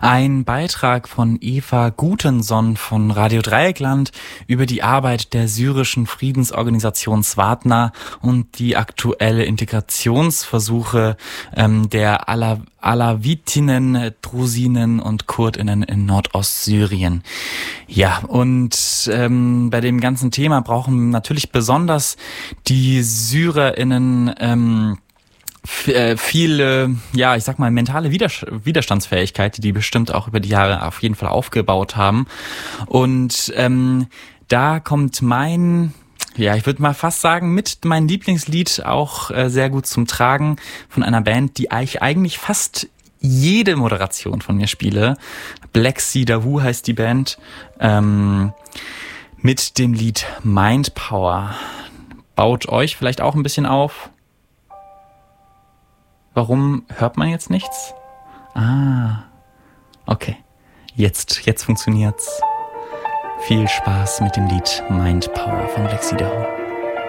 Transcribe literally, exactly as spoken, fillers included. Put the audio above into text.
Ein Beitrag von Eva Gutenson von Radio Dreieckland über die Arbeit der syrischen Friedensorganisation Swatna und die aktuelle Integrationsversuche ähm, der Ala- Alawitinnen, Drusinen und Kurdinnen in Nordostsyrien. Ja, und ähm, bei dem ganzen Thema brauchen natürlich besonders die SyrerInnen ähm, viele, ja, ich sag mal, mentale Widerstandsfähigkeit, die die bestimmt auch über die Jahre auf jeden Fall aufgebaut haben. Und ähm, da kommt mein, ja, ich würde mal fast sagen, mit mein Lieblingslied auch äh, sehr gut zum Tragen von einer Band, die ich eigentlich fast jede Moderation von mir spiele. Black Sea Dahu heißt die Band, ähm, mit dem Lied Mind Power. Baut euch vielleicht auch ein bisschen auf. Warum hört man jetzt nichts? Ah, okay. Jetzt, jetzt funktioniert's. Viel Spaß mit dem Lied Mind Power von Black Sea Dahu.